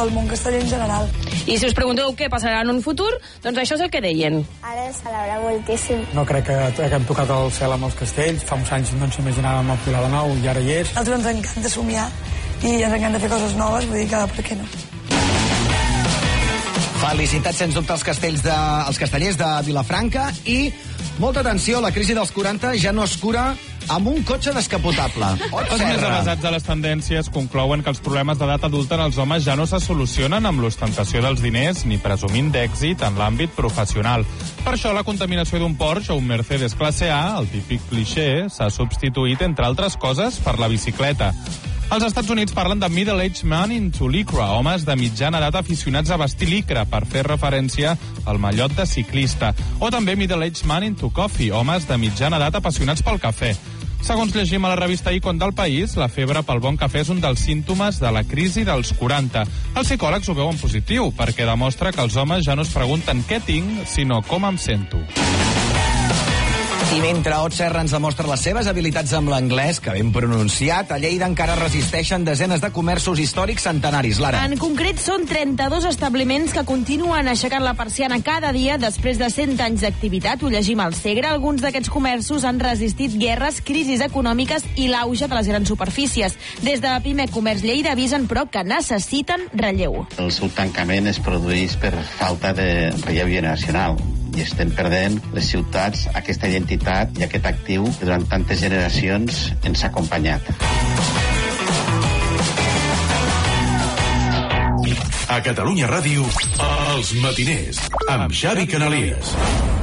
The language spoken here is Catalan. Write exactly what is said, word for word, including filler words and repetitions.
el món casteller en general. I si us pregunteu què passarà en un futur, doncs això és el que deien. Ara ens celebra moltíssim. No crec que haguem tocat el cel amb els castells. Fa uns anys no ens imaginàvem el Pilar de Nou i ara hi és. A nosaltres ens encanta somiar i ens encanta fer coses noves, vull dir que per què no? Felicitats, sens dubte, als castells de, als castellers de Vilafranca i molta atenció, la crisi dels quaranta ja no es cura amb un cotxe descapotable. Els més avasats a les tendències conclouen que els problemes d'edat adulta en els homes ja no se solucionen amb l'ostentació dels diners ni presumint d'èxit en l'àmbit professional. Per això la contaminació d'un Porsche o un Mercedes classe A, el típic clixé, s'ha substituït, entre altres coses, per la bicicleta. Els Estats Units parlen de middle-aged man into lycra, homes de mitjana edat aficionats a vestir licra, per fer referència al mallot de ciclista. O també middle-aged man into coffee, homes de mitjana edat apassionats pel cafè. Segons llegim a la revista Icon del País, la febre pel bon cafè és un dels símptomes de la crisi dels quaranta. Els psicòlegs ho veuen positiu, perquè demostra que els homes ja no es pregunten què tinc, sinó com em sento. I mentre Ot Serra ens demostra les seves habilitats amb l'anglès, que ben pronunciat, a Lleida encara resisteixen desenes de comerços històrics centenaris. Lara. En concret, són trenta-dos establiments que continuen aixecant la persiana cada dia després de cent anys d'activitat. Ho llegim al Segre. Alguns d'aquests comerços han resistit guerres, crisis econòmiques i l'auge de les grans superfícies. Des de Pimec Comerç Lleida avisen, però, que necessiten relleu. El seu tancament es produeix per falta de relleu generacional. I estem perdent les ciutats, aquesta identitat i aquest actiu que durant tantes generacions ens ha acompanyat. A Catalunya Ràdio, Els Matiners, amb Xavi Canalies.